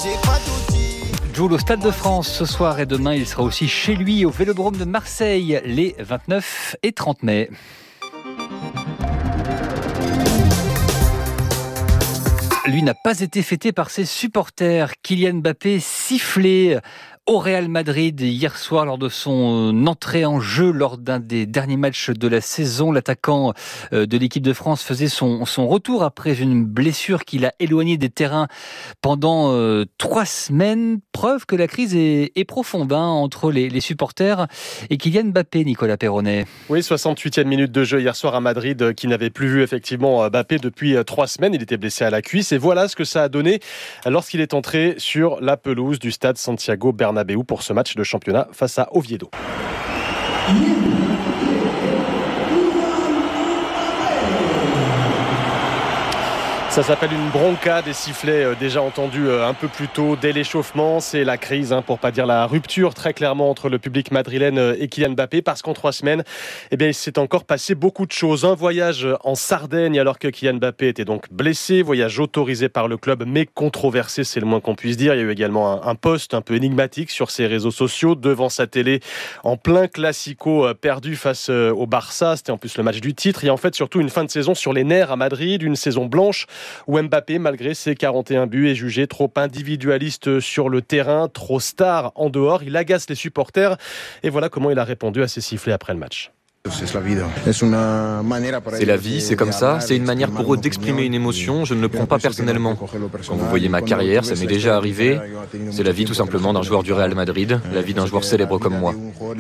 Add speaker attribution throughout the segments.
Speaker 1: Joue au Stade de France ce soir et demain, il sera aussi chez lui au Vélodrome de Marseille les 29 et 30 mai. Lui n'a pas été fêté par ses supporters. Kylian Mbappé sifflé au Real Madrid hier soir lors de son entrée en jeu lors d'un des derniers matchs de la saison. L'attaquant de l'équipe de France faisait son retour après une blessure qui l'a éloigné des terrains pendant 3 semaines. Preuve que la crise est profonde entre les supporters et Kylian Mbappé, Nicolas Perronnet.
Speaker 2: Oui, 68e minute de jeu hier soir à Madrid, qui n'avait plus vu effectivement Mbappé depuis 3 semaines. Il était blessé à la cuisse et voilà ce que ça a donné lorsqu'il est entré sur la pelouse du stade Santiago Bernabéu pour ce match de championnat face à Oviedo. Ça s'appelle une bronca, des sifflets déjà entendus un peu plus tôt dès l'échauffement. C'est la crise, pour pas dire la rupture très clairement entre le public madrilène et Kylian Mbappé, parce qu'en 3 semaines, il s'est encore passé beaucoup de choses. Un voyage en Sardaigne alors que Kylian Mbappé était donc blessé, voyage autorisé par le club mais controversé, c'est le moins qu'on puisse dire. Il y a eu également un post un peu énigmatique sur ses réseaux sociaux devant sa télé en plein classico perdu face au Barça. C'était en plus le match du titre. Il y a en fait surtout une fin de saison sur les nerfs à Madrid, une saison blanche où Mbappé, malgré ses 41 buts, est jugé trop individualiste sur le terrain, trop star en dehors. Il agace les supporters et voilà comment il a répondu à ces sifflets après le match.
Speaker 3: C'est la vie, c'est comme ça, c'est une manière pour eux d'exprimer une émotion, je ne le prends pas personnellement. Quand vous voyez ma carrière, ça m'est déjà arrivé, c'est la vie tout simplement d'un joueur du Real Madrid, la vie d'un joueur célèbre comme moi.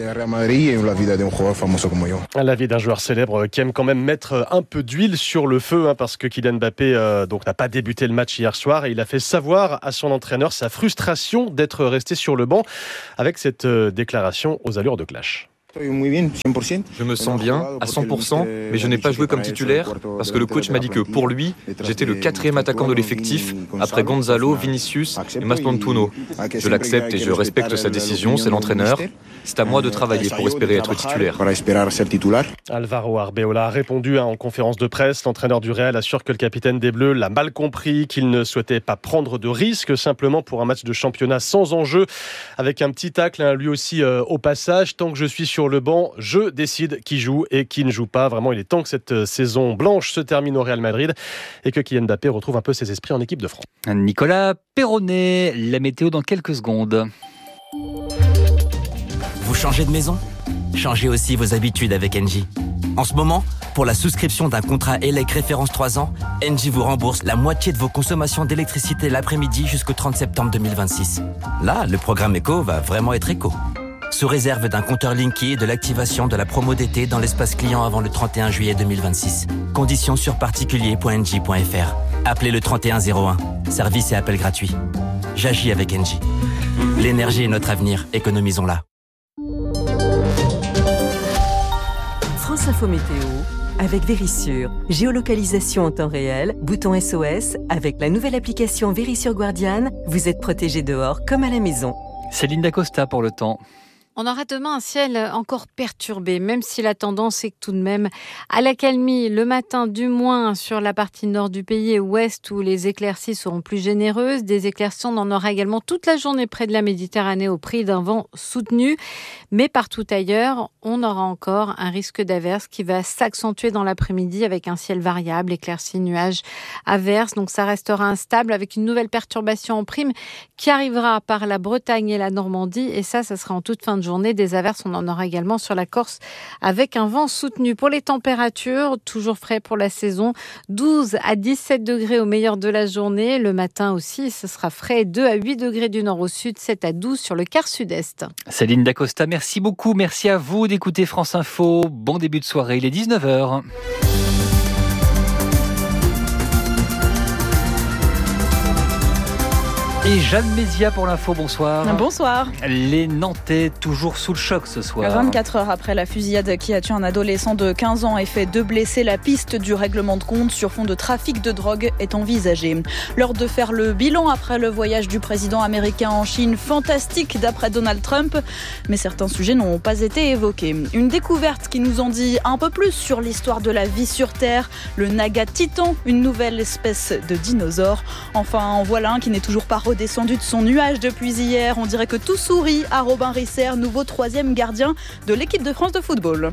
Speaker 2: La vie d'un joueur célèbre qui aime quand même mettre un peu d'huile sur le feu, parce que Kylian Mbappé donc n'a pas débuté le match hier soir et il a fait savoir à son entraîneur sa frustration d'être resté sur le banc avec cette déclaration aux allures de clash.
Speaker 3: Je me sens bien, à 100%, mais je n'ai pas joué comme titulaire parce que le coach m'a dit que pour lui, j'étais le 4e attaquant de l'effectif après Gonzalo, Vinicius et Maspontuno. Je l'accepte et je respecte sa décision, c'est l'entraîneur. C'est à moi de travailler pour espérer être titulaire.
Speaker 2: Alvaro Arbeola a répondu en conférence de presse. L'entraîneur du Real assure que le capitaine des Bleus l'a mal compris, qu'il ne souhaitait pas prendre de risques simplement pour un match de championnat sans enjeu, avec un petit tacle lui aussi au passage. Tant que je suis sur le banc, je décide qui joue et qui ne joue pas. Vraiment, il est temps que cette saison blanche se termine au Real Madrid et que Kylian Mbappé retrouve un peu ses esprits en équipe de France.
Speaker 1: Nicolas Perronnet, la météo dans quelques secondes.
Speaker 4: Vous changez de maison ? Changez aussi vos habitudes avec Engie. En ce moment, pour la souscription d'un contrat ELEC référence 3 ans, Engie vous rembourse la moitié de vos consommations d'électricité l'après-midi jusqu'au 30 septembre 2026. Là, le programme Eco va vraiment être éco. Sous réserve d'un compteur Linky et de l'activation de la promo d'été dans l'espace client avant le 31 juillet 2026. Conditions sur particulier.engie.fr. Appelez le 3101. Service et appel gratuit. J'agis avec Engie. L'énergie est notre avenir, économisons-la.
Speaker 5: France Info Météo avec Vérissure. Géolocalisation en temps réel, bouton SOS. Avec la nouvelle application Vérissure Guardian, vous êtes protégé dehors comme à la maison.
Speaker 1: Céline Dacosta pour le temps.
Speaker 6: On aura demain un ciel encore perturbé, même si la tendance est tout de même à l'accalmie. Le matin, du moins, sur la partie nord du pays et ouest, où les éclaircies seront plus généreuses. Des éclaircies, on en aura également toute la journée près de la Méditerranée au prix d'un vent soutenu. Mais partout ailleurs, on aura encore un risque d'averse qui va s'accentuer dans l'après-midi avec un ciel variable, éclaircies, nuages, averses. Donc ça restera instable avec une nouvelle perturbation en prime qui arrivera par la Bretagne et la Normandie. Et ça sera en toute fin de journée. Des averses, on en aura également sur la Corse avec un vent soutenu. Pour les températures, toujours frais pour la saison, 12 à 17 degrés au meilleur de la journée. Le matin aussi, ce sera frais, 2 à 8 degrés du nord au sud, 7 à 12 sur le quart sud-est.
Speaker 1: Céline Dacosta, merci beaucoup. Merci à vous d'écouter France Info. Bon début de soirée, il est 19h. Et Jeanne Mézia pour l'info, bonsoir.
Speaker 7: Bonsoir.
Speaker 1: Les Nantais toujours sous le choc ce soir.
Speaker 7: 24 heures après la fusillade qui a tué un adolescent de 15 ans et fait 2 blessés, la piste du règlement de compte sur fond de trafic de drogue est envisagée. L'heure de faire le bilan après le voyage du président américain en Chine, fantastique d'après Donald Trump. Mais certains sujets n'ont pas été évoqués. Une découverte qui nous en dit un peu plus sur l'histoire de la vie sur Terre. Le Naga Titan, une nouvelle espèce de dinosaure. Enfin, en voilà un qui n'est toujours pas redescendu de son nuage depuis hier. On dirait que tout sourit à Robin Risser, nouveau 3e gardien de l'équipe de France de football.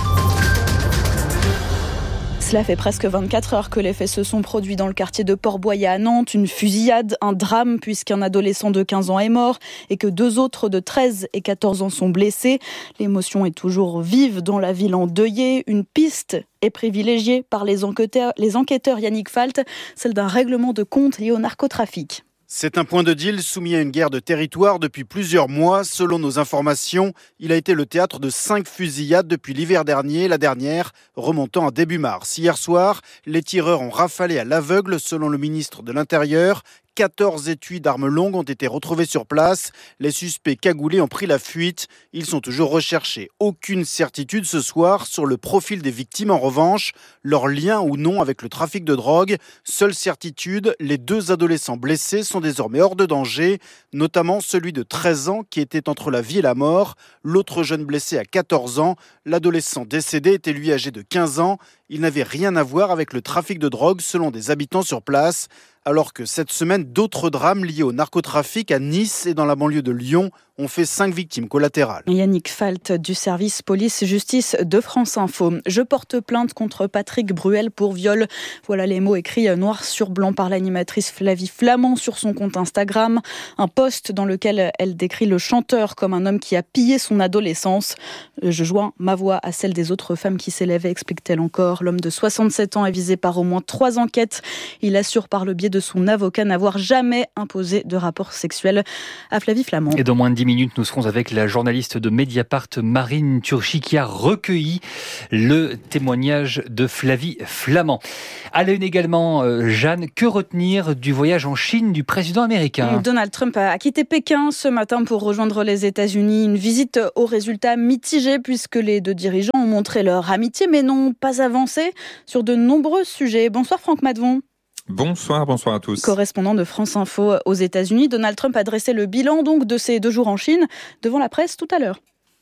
Speaker 7: Cela fait presque 24 heures que les faits se sont produits dans le quartier de Port-Boyer à Nantes. Une fusillade, un drame puisqu'un adolescent de 15 ans est mort et que 2 autres de 13 et 14 ans sont blessés. L'émotion est toujours vive dans la ville endeuillée. Une piste est privilégiée par les enquêteurs Yannick Falt, celle d'un règlement de compte lié au narcotrafic.
Speaker 8: C'est un point de deal soumis à une guerre de territoire depuis plusieurs mois. Selon nos informations, il a été le théâtre de 5 fusillades depuis l'hiver dernier, la dernière remontant à début mars. Hier soir, les tireurs ont rafalé à l'aveugle, selon le ministre de l'Intérieur. 14 étuis d'armes longues ont été retrouvés sur place. Les suspects cagoulés ont pris la fuite. Ils sont toujours recherchés. Aucune certitude ce soir sur le profil des victimes. En revanche, leur lien ou non avec le trafic de drogue. Seule certitude, les 2 adolescents blessés sont désormais hors de danger, notamment celui de 13 ans qui était entre la vie et la mort. L'autre jeune blessé a 14 ans. L'adolescent décédé était lui âgé de 15 ans. Il n'avait rien à voir avec le trafic de drogue selon des habitants sur place. Alors que cette semaine, d'autres drames liés au narcotrafic à Nice et dans la banlieue de Lyon ont fait 5 victimes collatérales.
Speaker 7: Yannick Falt du service police-justice de France Info. Je porte plainte contre Patrick Bruel pour viol. Voilà les mots écrits noir sur blanc par l'animatrice Flavie Flament sur son compte Instagram. Un post dans lequel elle décrit le chanteur comme un homme qui a pillé son adolescence. Je joins ma voix à celle des autres femmes qui s'élevaient, explique-t-elle encore. L'homme de 67 ans est visé par au moins 3 enquêtes. Il assure par le biais de son avocat n'avoir jamais imposé de rapport sexuel à Flavie Flament.
Speaker 1: Et dans moins de 10 minutes, nous serons avec la journaliste de Mediapart, Marine Turchi, qui a recueilli le témoignage de Flavie Flament. À la une également, Jeanne, que retenir du voyage en Chine du président américain ?
Speaker 7: Donald Trump a quitté Pékin ce matin pour rejoindre les États-Unis. Une visite aux résultats mitigés puisque les 2 dirigeants ont montré leur amitié mais n'ont pas avancé sur de nombreux sujets. Bonsoir Franck Madvon.
Speaker 9: Bonsoir à tous.
Speaker 7: Correspondant de France Info aux États-Unis, Donald Trump a dressé le bilan donc de ces 2 jours en Chine devant la presse tout à l'heure.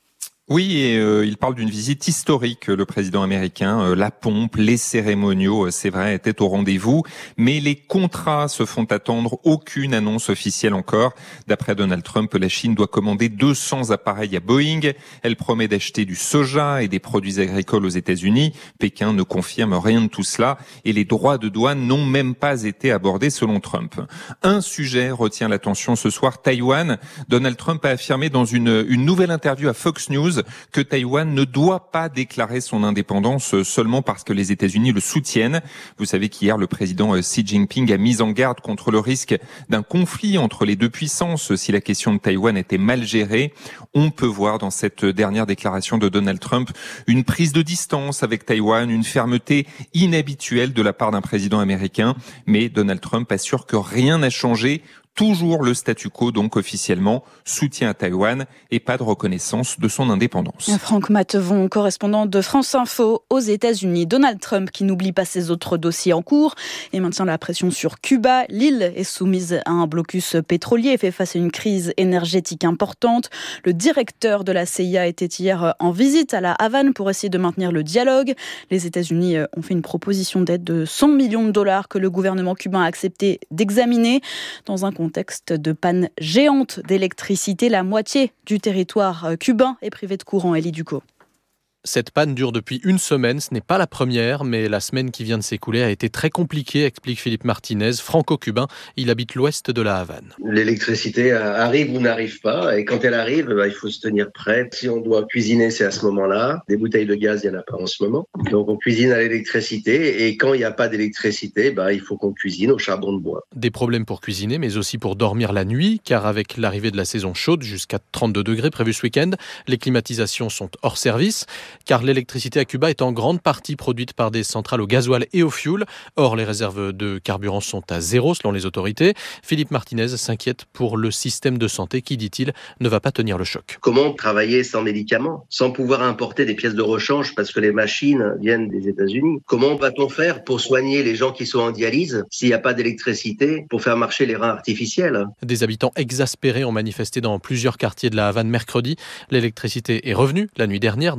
Speaker 9: Oui, et il parle d'une visite historique, le président américain. La pompe, les cérémoniaux, c'est vrai, étaient au rendez-vous. Mais les contrats se font attendre. Aucune annonce officielle encore. D'après Donald Trump, la Chine doit commander 200 appareils à Boeing. Elle promet d'acheter du soja et des produits agricoles aux États-Unis. Pékin ne confirme rien de tout cela. Et les droits de douane n'ont même pas été abordés selon Trump. Un sujet retient l'attention ce soir, Taïwan. Donald Trump a affirmé dans une nouvelle interview à Fox News que Taïwan ne doit pas déclarer son indépendance seulement parce que les États-Unis le soutiennent. Vous savez qu'hier, le président Xi Jinping a mis en garde contre le risque d'un conflit entre les 2 puissances si la question de Taïwan était mal gérée. On peut voir dans cette dernière déclaration de Donald Trump une prise de distance avec Taïwan, une fermeté inhabituelle de la part d'un président américain. Mais Donald Trump assure que rien n'a changé. Toujours le statu quo, donc officiellement, soutien à Taïwan et pas de reconnaissance de son indépendance.
Speaker 7: Franck Mathevon, correspondant de France Info aux États-Unis. Donald Trump qui n'oublie pas ses autres dossiers en cours et maintient la pression sur Cuba. L'île est soumise à un blocus pétrolier et fait face à une crise énergétique importante. Le directeur de la CIA était hier en visite à la Havane pour essayer de maintenir le dialogue. Les États-Unis ont fait une proposition d'aide de 100 millions de dollars que le gouvernement cubain a accepté d'examiner. Dans un contexte de panne géante d'électricité, la moitié du territoire cubain est privé de courant. Elie Ducot.
Speaker 2: Cette panne dure depuis une semaine, ce n'est pas la première, mais la semaine qui vient de s'écouler a été très compliquée, explique Philippe Martinez, franco-cubain. Il habite l'ouest de la Havane.
Speaker 10: L'électricité arrive ou n'arrive pas, et quand elle arrive, il faut se tenir prêt. Si on doit cuisiner, c'est à ce moment-là. Des bouteilles de gaz, il n'y en a pas en ce moment. Donc on cuisine à l'électricité, et quand il n'y a pas d'électricité, il faut qu'on cuisine au charbon de bois.
Speaker 2: Des problèmes pour cuisiner, mais aussi pour dormir la nuit, car avec l'arrivée de la saison chaude, jusqu'à 32 degrés prévu ce week-end, les climatisations sont hors service. Car l'électricité à Cuba est en grande partie produite par des centrales au gasoil et au fioul. Or, les réserves de carburant sont à 0 selon les autorités. Philippe Martinez s'inquiète pour le système de santé qui, dit-il, ne va pas tenir le choc.
Speaker 10: Comment travailler sans médicaments, sans pouvoir importer des pièces de rechange parce que les machines viennent des États-Unis? Comment va-t-on faire pour soigner les gens qui sont en dialyse s'il n'y a pas d'électricité pour faire marcher les reins artificiels?
Speaker 2: Des habitants exaspérés ont manifesté dans plusieurs quartiers de la Havane mercredi. L'électricité est revenue la nuit dernière dans l'ouest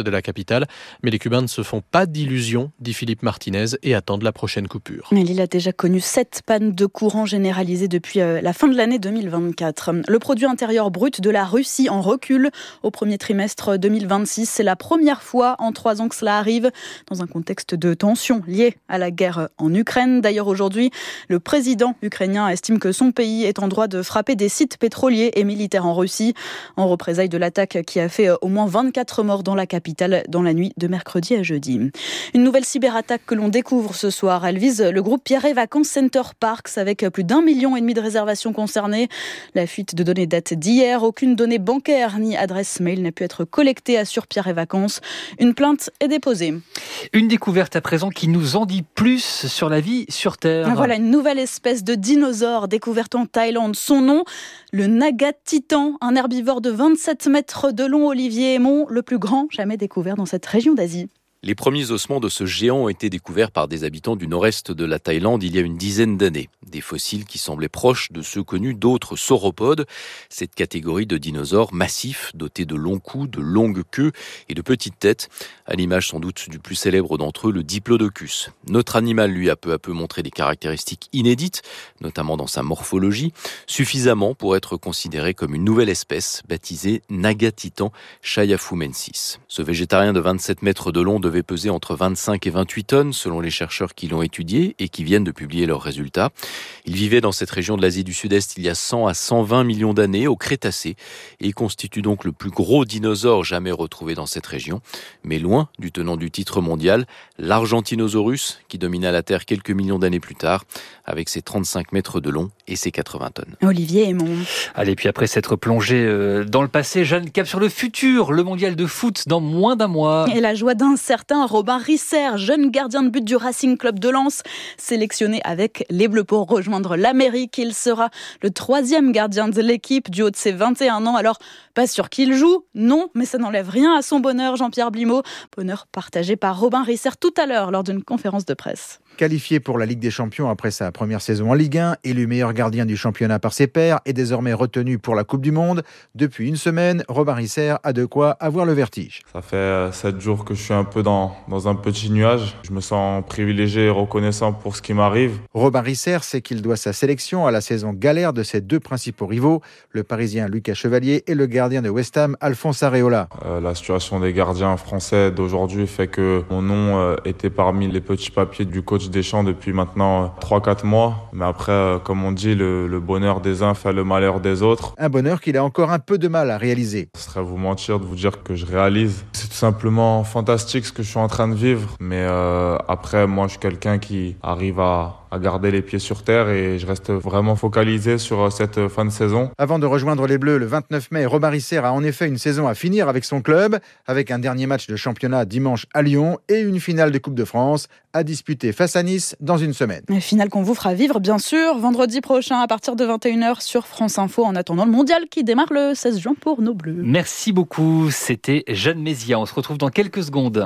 Speaker 11: de la capitale. Mais les Cubains ne se font pas d'illusions, dit Philippe Martinez, et attendent la prochaine coupure.
Speaker 7: L'île a déjà connu 7 pannes de courant généralisées depuis la fin de l'année 2024. Le produit intérieur brut de la Russie en recul au premier trimestre 2026. C'est la première fois en 3 ans que cela arrive dans un contexte de tension liée à la guerre en Ukraine. D'ailleurs, aujourd'hui, le président ukrainien estime que son pays est en droit de frapper des sites pétroliers et militaires en Russie en représailles de l'attaque qui a fait au moins 24 morts dans la capitale dans la nuit de mercredi à jeudi. Une nouvelle cyberattaque que l'on découvre ce soir. Elle vise le groupe Pierre et Vacances Center Parks avec plus d'1,5 million de réservations concernées. La fuite de données date d'hier. Aucune donnée bancaire ni adresse mail n'a pu être collectée, assure Pierre et Vacances. Une plainte est déposée.
Speaker 1: Une découverte à présent qui nous en dit plus sur la vie sur Terre.
Speaker 7: Voilà une nouvelle espèce de dinosaure découverte en Thaïlande. Son nom, le Nagatitan, un herbivore de 27 mètres de long, Olivier Aymon, le plus grand jamais découvert dans cette région d'Asie.
Speaker 12: Les premiers ossements de ce géant ont été découverts par des habitants du nord-est de la Thaïlande il y a une dizaine d'années. Des fossiles qui semblaient proches de ceux connus d'autres sauropodes, cette catégorie de dinosaures massifs, dotés de longs cous, de longues queues et de petites têtes, à l'image sans doute du plus célèbre d'entre eux, le Diplodocus. Notre animal, lui, a peu à peu montré des caractéristiques inédites, notamment dans sa morphologie, suffisamment pour être considéré comme une nouvelle espèce, baptisée Nagatitan chayafumensis. Ce végétarien de 27 mètres de long devait peser entre 25 et 28 tonnes selon les chercheurs qui l'ont étudié et qui viennent de publier leurs résultats. Il vivait dans cette région de l'Asie du Sud-Est il y a 100 à 120 millions d'années, au Crétacé, et il constitue donc le plus gros dinosaure jamais retrouvé dans cette région, mais loin du tenant du titre mondial, l'Argentinosaurus, qui domina la Terre quelques millions d'années plus tard, avec ses 35 mètres de long et ses 80 tonnes.
Speaker 7: Olivier Aymon.
Speaker 1: Allez, puis après s'être plongé dans le passé, Jeanne, cap sur le futur, le mondial de foot dans moins d'un mois.
Speaker 7: Et la joie d'un certain Robin Risser, jeune gardien de but du Racing Club de Lens, sélectionné avec les Bleus pour rejoindre l'Amérique. Il sera le 3e gardien de l'équipe du haut de ses 21 ans. Alors, pas sûr qu'il joue, non, mais ça n'enlève rien à son bonheur, Jean-Pierre Blimaud. Bonheur partagé par Robin Risser tout à l'heure lors d'une conférence de presse.
Speaker 13: Qualifié pour la Ligue des Champions après sa première saison en Ligue 1, élu meilleur gardien du championnat par ses pairs et désormais retenu pour la Coupe du Monde, depuis une semaine, Robin Risser a de quoi avoir le vertige.
Speaker 14: Ça fait 7 jours que je suis un peu dans un petit nuage. Je me sens privilégié et reconnaissant pour ce qui m'arrive.
Speaker 13: Robin Risser sait qu'il doit sa sélection à la saison galère de ses 2 principaux rivaux, le Parisien Lucas Chevalier et le gardien de West Ham, Alphonse Areola.
Speaker 14: La situation des gardiens français d'aujourd'hui fait que mon nom était parmi les petits papiers du coach Deschamps depuis maintenant 3-4 mois. Mais après, comme on dit, le bonheur des uns fait le malheur des autres.
Speaker 13: Un bonheur qu'il a encore un peu de mal à réaliser.
Speaker 14: Ce serait vous mentir de vous dire que je réalise. C'est tout simplement fantastique ce que je suis en train de vivre. Mais après, moi, je suis quelqu'un qui arrive à garder les pieds sur terre et je reste vraiment focalisé sur cette fin de saison.
Speaker 13: Avant de rejoindre les Bleus le 29 mai, Robin Risser a en effet une saison à finir avec son club, avec un dernier match de championnat dimanche à Lyon et une finale de Coupe de France à disputer face à Nice dans une semaine.
Speaker 7: Une finale qu'on vous fera vivre, bien sûr, vendredi prochain à partir de 21h sur France Info, en attendant le mondial qui démarre le 16 juin pour nos Bleus.
Speaker 1: Merci beaucoup, c'était Jeanne Mézia. On se retrouve dans quelques secondes.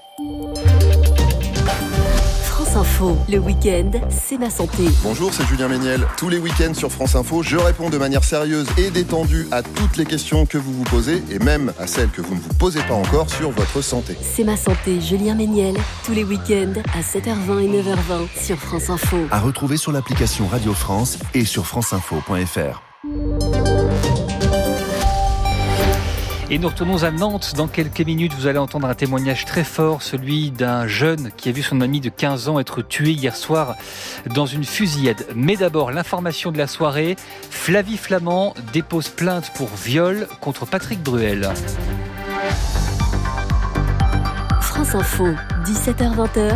Speaker 5: France Info, le week-end, c'est ma santé.
Speaker 15: Bonjour, c'est Julien Méniel. Tous les week-ends sur France Info, je réponds de manière sérieuse et détendue à toutes les questions que vous vous posez et même à celles que vous ne vous posez pas encore sur votre santé.
Speaker 5: C'est ma santé, Julien Méniel. Tous les week-ends à 7h20 et 9h20 sur France Info.
Speaker 16: À retrouver sur l'application Radio France et sur franceinfo.fr.
Speaker 1: Et nous retournons à Nantes. Dans quelques minutes, vous allez entendre un témoignage très fort, celui d'un jeune qui a vu son ami de 15 ans être tué hier soir dans une fusillade. Mais d'abord, l'information de la soirée. Flavie Flament dépose plainte pour viol contre Patrick Bruel.
Speaker 5: France Info, 17h-20h.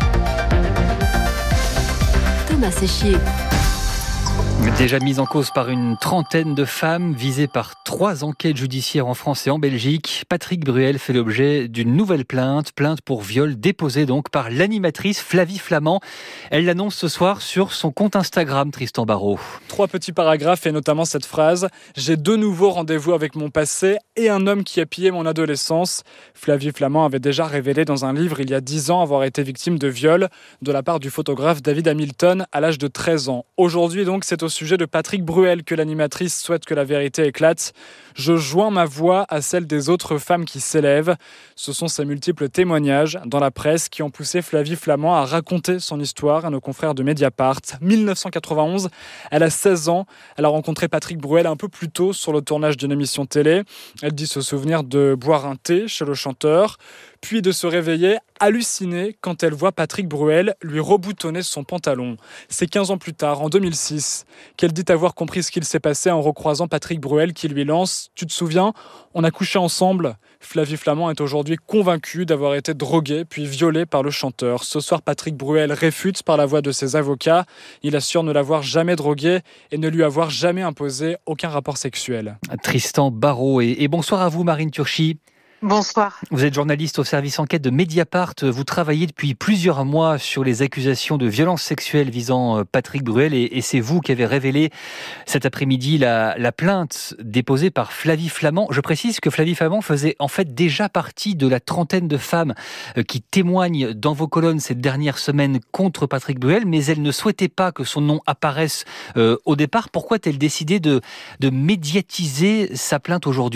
Speaker 5: Thomas Séchier.
Speaker 1: Déjà mise en cause par une trentaine de femmes, visées par 3 enquêtes judiciaires en France et en Belgique, Patrick Bruel fait l'objet d'une nouvelle plainte pour viol déposée donc par l'animatrice Flavie Flament. Elle l'annonce ce soir sur son compte Instagram, Tristan Barraud.
Speaker 17: 3 petits paragraphes et notamment cette phrase « J'ai de nouveaux rendez-vous avec mon passé et un homme qui a pillé mon adolescence ». Flavie Flament avait déjà révélé dans un livre il y a 10 ans avoir été victime de viol de la part du photographe David Hamilton à l'âge de 13 ans. Aujourd'hui donc, c'est au sujet sujet de Patrick Bruel que l'animatrice souhaite que la vérité éclate. Je joins ma voix à celle des autres femmes qui s'élèvent. Ce sont ces multiples témoignages dans la presse qui ont poussé Flavie Flament à raconter son histoire à nos confrères de Mediapart. 1991, elle a 16 ans. Elle a rencontré Patrick Bruel un peu plus tôt sur le tournage d'une émission télé. Elle dit se souvenir de boire un thé chez le chanteur, puis de se réveiller hallucinée quand elle voit Patrick Bruel lui reboutonner son pantalon. C'est 15 ans plus tard, en 2006, qu'elle dit avoir compris ce qu'il s'est passé en recroisant Patrick Bruel qui lui lance « Tu te souviens, on a couché ensemble ?» Flavie Flament est aujourd'hui convaincue d'avoir été droguée puis violée par le chanteur. Ce soir, Patrick Bruel réfute par la voix de ses avocats. Il assure ne l'avoir jamais droguée et ne lui avoir jamais imposé aucun rapport sexuel.
Speaker 1: Tristan Barraud et bonsoir à vous Marine Turchi.
Speaker 18: Bonsoir.
Speaker 1: Vous êtes journaliste au service enquête de Mediapart. Vous travaillez depuis plusieurs mois sur les accusations de violences sexuelles visant Patrick Bruel et c'est vous qui avez révélé cet après-midi la plainte déposée par Flavie Flament. Je précise que Flavie Flament faisait en fait déjà partie de la trentaine de femmes qui témoignent dans vos colonnes ces dernières semaines contre Patrick Bruel, mais elle ne souhaitait pas que son nom apparaisse au départ. Pourquoi a-t-elle décidé de médiatiser sa plainte aujourd'hui ?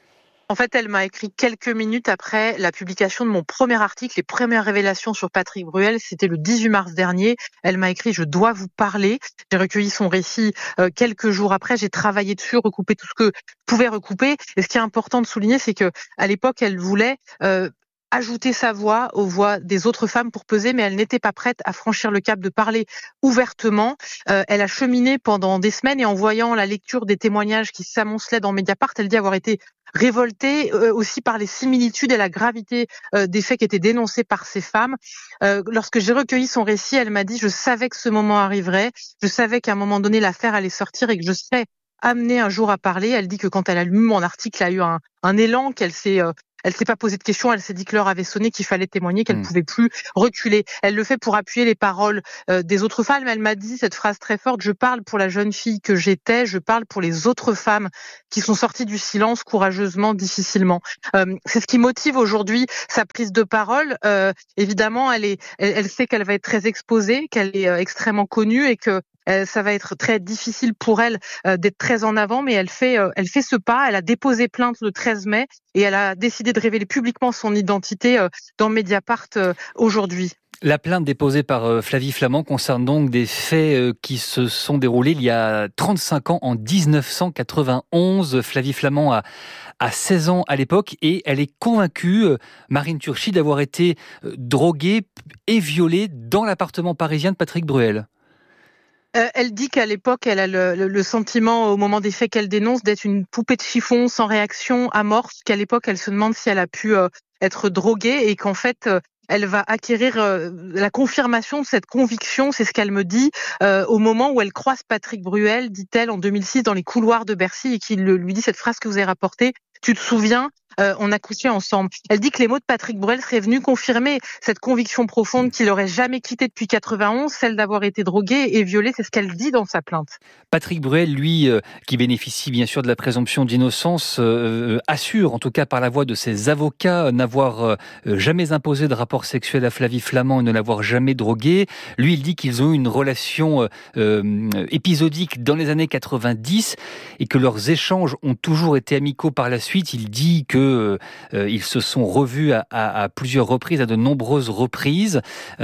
Speaker 18: En fait, elle m'a écrit quelques minutes après la publication de mon premier article, les premières révélations sur Patrick Bruel. C'était le 18 mars dernier. Elle m'a écrit « Je dois vous parler ». J'ai recueilli son récit quelques jours après. J'ai travaillé dessus, recoupé tout ce que je pouvais recouper. Et ce qui est important de souligner, c'est que à l'époque, elle voulait ajouter sa voix aux voix des autres femmes pour peser, mais elle n'était pas prête à franchir le cap de parler ouvertement. Elle a cheminé pendant des semaines et en voyant la lecture des témoignages qui s'amoncelaient dans Mediapart, elle dit avoir été révoltée aussi par les similitudes et la gravité des faits qui étaient dénoncés par ces femmes. Lorsque j'ai recueilli son récit, elle m'a dit « Je savais que ce moment arriverait, je savais qu'à un moment donné l'affaire allait sortir et que je serais amenée un jour à parler ». Elle dit que quand elle a lu mon article, elle a eu un élan, qu'elle s'est pas posé de questions, elle s'est dit que l'heure avait sonné, qu'il fallait témoigner, qu'elle pouvait plus reculer. Elle le fait pour appuyer les paroles des autres femmes. Elle m'a dit cette phrase très forte, je parle pour la jeune fille que j'étais, je parle pour les autres femmes qui sont sorties du silence courageusement, difficilement. C'est ce qui motive aujourd'hui sa prise de parole. Évidemment, elle sait qu'elle va être très exposée, qu'elle est extrêmement connue et que ça va être très difficile pour elle d'être très en avant, mais elle fait ce pas. Elle a déposé plainte le 13 mai et elle a décidé de révéler publiquement son identité dans Mediapart aujourd'hui.
Speaker 1: La plainte déposée par Flavie Flament concerne donc des faits qui se sont déroulés il y a 35 ans, en 1991. Flavie Flament a 16 ans à l'époque et elle est convaincue, Marine Turchi, d'avoir été droguée et violée dans l'appartement parisien de Patrick Bruel.
Speaker 18: Elle dit qu'à l'époque, elle a le sentiment, au moment des faits qu'elle dénonce, d'être une poupée de chiffon sans réaction, amorphe, qu'à l'époque, elle se demande si elle a pu être droguée et qu'en fait, elle va acquérir la confirmation de cette conviction, c'est ce qu'elle me dit, au moment où elle croise Patrick Bruel, dit-elle, en 2006, dans les couloirs de Bercy, et qu'il lui dit cette phrase que vous avez rapportée, « Tu te souviens ? On a couché ensemble ». Elle dit que les mots de Patrick Bruel seraient venus confirmer cette conviction profonde qu'il n'aurait jamais quittée depuis 91, celle d'avoir été drogué et violé, c'est ce qu'elle dit dans sa plainte.
Speaker 1: Patrick Bruel, lui, qui bénéficie bien sûr de la présomption d'innocence, assure, en tout cas par la voix de ses avocats, n'avoir jamais imposé de rapport sexuel à Flavie Flament et ne l'avoir jamais drogué. Lui, il dit qu'ils ont eu une relation épisodique dans les années 90 et que leurs échanges ont toujours été amicaux par la suite. Il dit que ils se sont revus à plusieurs reprises, à de nombreuses reprises.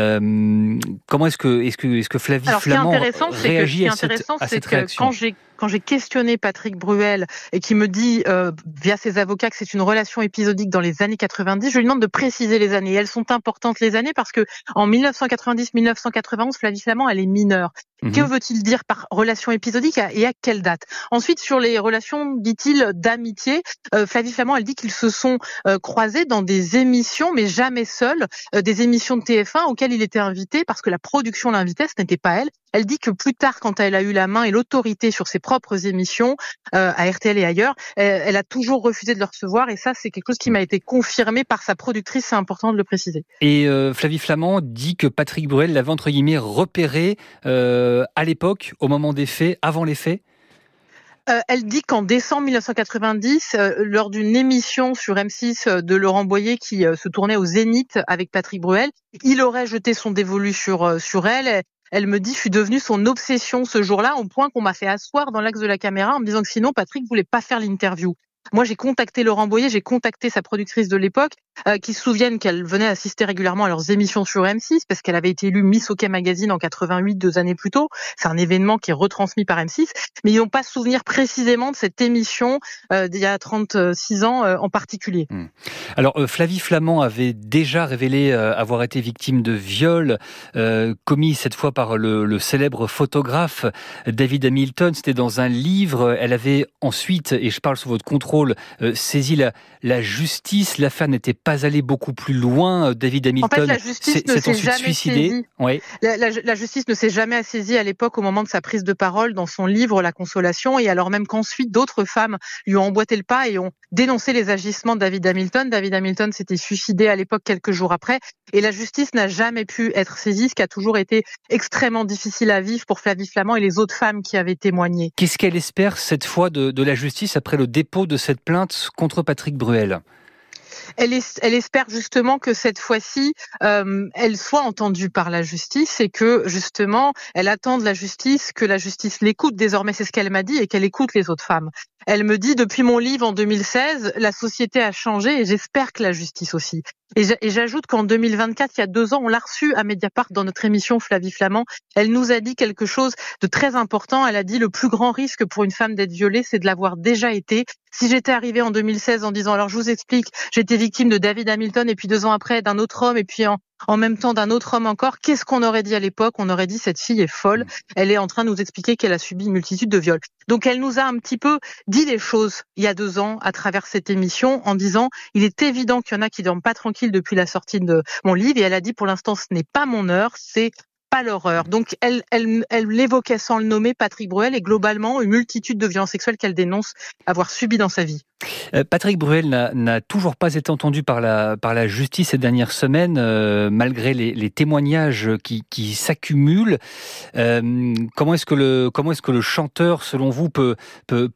Speaker 1: Comment est-ce que Flavie Flament réagit à cette réaction ?
Speaker 18: Quand j'ai questionné Patrick Bruel et qui me dit via ses avocats que c'est une relation épisodique dans les années 90, je lui demande de préciser les années. Elles sont importantes les années parce que en 1990-1991, Flavie Flament, elle est mineure. Que veut-il dire par relation épisodique et à quelle date ? Ensuite, sur les relations, dit-il, d'amitié, Flavie Flament, elle dit qu'ils se sont croisés dans des émissions, mais jamais seuls, des émissions de TF1 auxquelles il était invité parce que la production l'invitait, ce n'était pas elle. Elle dit que plus tard, quand elle a eu la main et l'autorité sur ses propres émissions, à RTL et ailleurs, elle a toujours refusé de le recevoir et ça, c'est quelque chose qui m'a été confirmé par sa productrice, c'est important de le préciser.
Speaker 1: Et Flavie Flament dit que Patrick Bruel l'avait entre guillemets repéré à l'époque, au moment des faits, avant les faits.
Speaker 18: Elle dit qu'en décembre 1990, lors d'une émission sur M6 de Laurent Boyer qui se tournait au Zénith avec Patrick Bruel, il aurait jeté son dévolu sur elle. Elle me dit, je suis devenue son obsession ce jour-là, au point qu'on m'a fait asseoir dans l'axe de la caméra en me disant que sinon Patrick voulait pas faire l'interview. Moi, j'ai contacté Laurent Boyer, j'ai contacté sa productrice de l'époque, qui se souviennent qu'elle venait assister régulièrement à leurs émissions sur M6, parce qu'elle avait été élue Miss OK Magazine en 88, 2 années plus tôt. C'est un événement qui est retransmis par M6, mais ils n'ont pas souvenir précisément de cette émission d'il y a 36 ans en particulier.
Speaker 1: Alors, Flavie Flament avait déjà révélé avoir été victime de viol, commis cette fois par le célèbre photographe David Hamilton. C'était dans un livre. Elle avait ensuite, et je parle sous votre contrôle, saisi la justice. L'affaire n'était pas allée beaucoup plus loin. David Hamilton
Speaker 18: en fait, la justice ne s'est jamais
Speaker 1: suicidé. Oui.
Speaker 18: La justice ne s'est jamais assaisie à l'époque au moment de sa prise de parole dans son livre La Consolation, et alors même qu'ensuite d'autres femmes lui ont emboîté le pas et ont dénoncé les agissements de David Hamilton. David Hamilton s'était suicidé à l'époque quelques jours après, et la justice n'a jamais pu être saisie, ce qui a toujours été extrêmement difficile à vivre pour Flavie Flament et les autres femmes qui avaient témoigné.
Speaker 1: Qu'est-ce qu'elle espère cette fois de la justice après le dépôt de cette plainte contre Patrick Bruel ?
Speaker 18: Elle espère justement que cette fois-ci, elle soit entendue par la justice et que justement, elle attend de la justice que la justice l'écoute. Désormais, c'est ce qu'elle m'a dit, et qu'elle écoute les autres femmes. Elle me dit, depuis mon livre en 2016, la société a changé et j'espère que la justice aussi. Et j'ajoute qu'en 2024, il y a 2 ans, on l'a reçue à Mediapart dans notre émission Flavie Flament. Elle nous a dit quelque chose de très important. Elle a dit, le plus grand risque pour une femme d'être violée, c'est de l'avoir déjà été. Si j'étais arrivée en 2016 en disant, alors je vous explique, j'étais victime de David Hamilton et puis 2 ans après d'un autre homme et puis en même temps d'un autre homme encore, qu'est-ce qu'on aurait dit à l'époque ? On aurait dit, cette fille est folle, elle est en train de nous expliquer qu'elle a subi une multitude de viols. Donc elle nous a un petit peu dit les choses il y a 2 ans à travers cette émission en disant, il est évident qu'il y en a qui dorment pas tranquilles depuis la sortie de mon livre, et elle a dit, pour l'instant ce n'est pas mon heure, c'est pas l'horreur. Donc elle l'évoquait sans le nommer, Patrick Bruel, et globalement une multitude de violences sexuelles qu'elle dénonce avoir subies dans sa vie.
Speaker 1: Patrick Bruel n'a toujours pas été entendu par la justice ces dernières semaines, malgré les témoignages qui s'accumulent. Comment est-ce que le chanteur, selon vous, peut réagir ?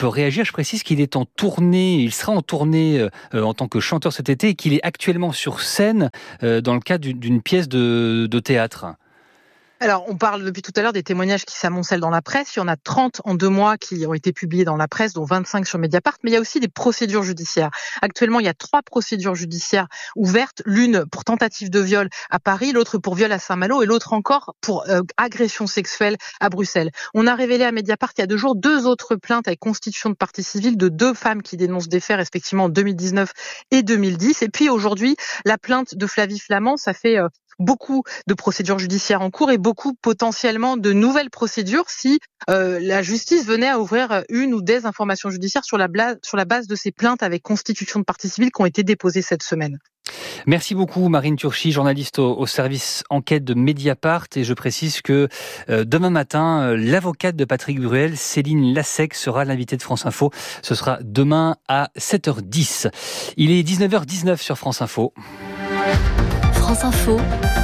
Speaker 1: Je précise qu'il est en tournée, il sera en tournée en tant que chanteur cet été, et qu'il est actuellement sur scène dans le cadre d'une pièce de théâtre.
Speaker 18: Alors, on parle depuis tout à l'heure des témoignages qui s'amoncellent dans la presse. Il y en a 30 en 2 mois qui ont été publiés dans la presse, dont 25 sur Mediapart. Mais il y a aussi des procédures judiciaires. Actuellement, il y a 3 procédures judiciaires ouvertes. L'une pour tentative de viol à Paris, l'autre pour viol à Saint-Malo et l'autre encore pour agression sexuelle à Bruxelles. On a révélé à Mediapart il y a 2 jours 2 autres plaintes avec constitution de partie civile de 2 femmes qui dénoncent des faits respectivement en 2019 et 2010. Et puis aujourd'hui, la plainte de Flavie Flament, ça fait beaucoup de procédures judiciaires en cours et beaucoup potentiellement de nouvelles procédures si la justice venait à ouvrir une ou des informations judiciaires sur la base de ces plaintes avec constitution de partie civile qui ont été déposées cette semaine.
Speaker 1: Merci beaucoup Marine Turchi, journaliste au service enquête de Mediapart, et je précise que demain matin, l'avocate de Patrick Bruel, Céline Lassec, sera l'invitée de France Info. Ce sera demain à 7h10. Il est 19h19 sur France Info.
Speaker 19: France Info,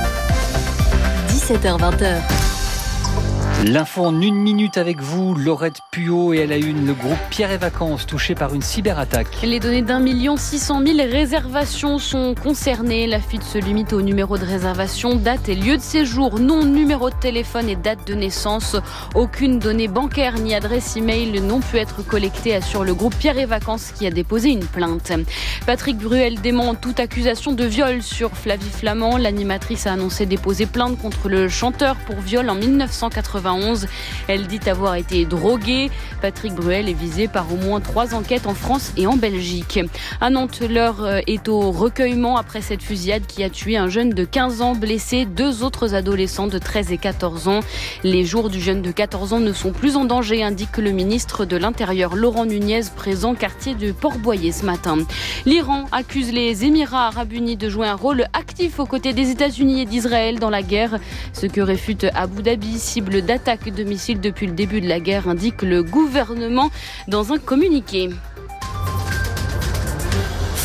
Speaker 19: 17h-20h.
Speaker 1: L'info en 1 minute avec vous, Laurette Puot, et à la une, le groupe Pierre et Vacances touché par une cyberattaque.
Speaker 20: Les données d'1 600 000 réservations sont concernées. La fuite se limite au numéro de réservation, date et lieu de séjour, nom, numéro de téléphone et date de naissance. Aucune donnée bancaire ni adresse e-mail n'ont pu être collectées, assure le groupe Pierre et Vacances qui a déposé une plainte. Patrick Bruel dément toute accusation de viol sur Flavie Flament. L'animatrice a annoncé déposer plainte contre le chanteur pour viol en 1991. Elle dit avoir été droguée. Patrick Bruel est visé par au moins 3 enquêtes en France et en Belgique. À Nantes, l'heure est au recueillement après cette fusillade qui a tué un jeune de 15 ans, blessé 2 autres adolescents de 13 et 14 ans. Les jours du jeune de 14 ans ne sont plus en danger, indique le ministre de l'Intérieur Laurent Nunez, présent quartier de Port-Boyer ce matin. L'Iran accuse les Émirats arabes unis de jouer un rôle actif aux côtés des États-Unis et d'Israël dans la guerre. Ce que réfute Abu Dhabi, cible d'attaque de missiles depuis le début de la guerre, indique le gouvernement dans un communiqué.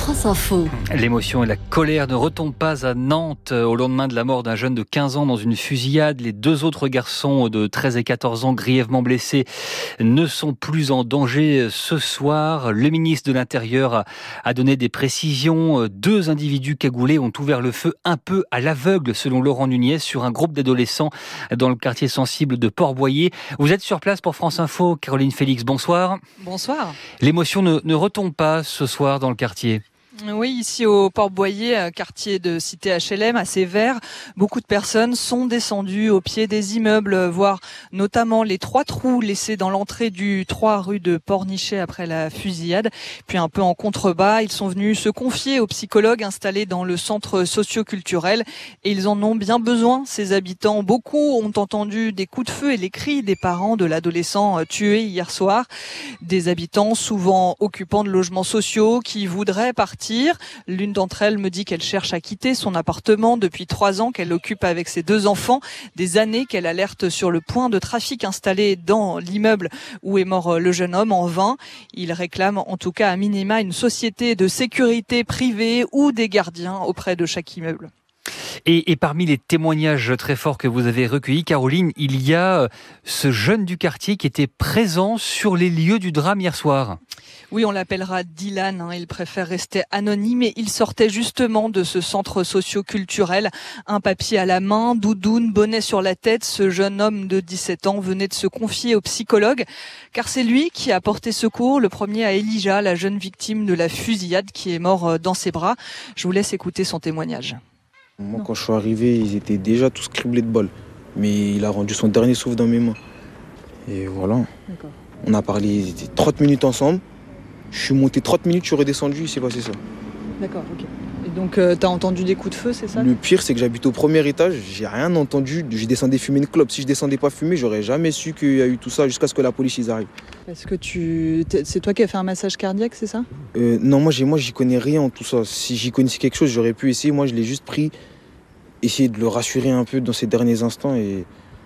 Speaker 19: France Info.
Speaker 1: L'émotion et la colère ne retombent pas à Nantes au lendemain de la mort d'un jeune de 15 ans dans une fusillade. Les 2 autres garçons de 13 et 14 ans grièvement blessés ne sont plus en danger ce soir. Le ministre de l'Intérieur a donné des précisions. 2 individus cagoulés ont ouvert le feu un peu à l'aveugle, selon Laurent Nunez, sur un groupe d'adolescents dans le quartier sensible de Port-Boyer. Vous êtes sur place pour France Info. Caroline Félix, bonsoir.
Speaker 21: Bonsoir.
Speaker 1: L'émotion ne retombe pas ce soir dans le quartier.
Speaker 21: Oui, ici au Port-Boyer, quartier de cité HLM, assez vert, beaucoup de personnes sont descendues au pied des immeubles, voir notamment les 3 trous laissés dans l'entrée du 3 rue de Pornichet après la fusillade. Puis un peu en contrebas, ils sont venus se confier aux psychologues installés dans le centre socio-culturel et ils en ont bien besoin, ces habitants. Beaucoup ont entendu des coups de feu et les cris des parents de l'adolescent tué hier soir. Des habitants souvent occupants de logements sociaux qui voudraient partir. L'une d'entre elles me dit qu'elle cherche à quitter son appartement depuis 3 ans qu'elle occupe avec ses 2 enfants. Des années qu'elle alerte sur le point de trafic installé dans l'immeuble où est mort le jeune homme en vain. Il réclame en tout cas à minima une société de sécurité privée ou des gardiens auprès de chaque immeuble.
Speaker 1: Et parmi les témoignages très forts que vous avez recueillis, Caroline, il y a ce jeune du quartier qui était présent sur les lieux du drame hier soir.
Speaker 21: Oui, on l'appellera Dylan, il préfère rester anonyme et il sortait justement de ce centre socio-culturel. Un papier à la main, doudoune, bonnet sur la tête, ce jeune homme de 17 ans venait de se confier au psychologue car c'est lui qui a porté secours, le premier à Elijah, la jeune victime de la fusillade qui est mort dans ses bras. Je vous laisse écouter son témoignage.
Speaker 22: Moi, quand je suis arrivé, ils étaient déjà tous criblés de balles. Mais il a rendu son dernier souffle dans mes mains. Et voilà. D'accord. On a parlé 30 minutes ensemble. Je suis monté 30 minutes, je suis redescendu, il s'est passé ça.
Speaker 21: D'accord, ok. Et donc, t'as entendu des coups de feu, c'est ça ?
Speaker 22: Le pire, c'est que j'habite au premier étage. J'ai rien entendu. Je descendais fumer une clope. Si je descendais pas fumer, j'aurais jamais su qu'il y a eu tout ça jusqu'à ce que la police y arrive.
Speaker 21: Est-ce que c'est toi qui as fait un massage cardiaque, c'est ça ?
Speaker 22: Non, moi, j'y connais rien en tout ça. Si j'y connaissais quelque chose, j'aurais pu essayer. Moi, je l'ai juste pris, essayer de le rassurer un peu dans ces derniers instants et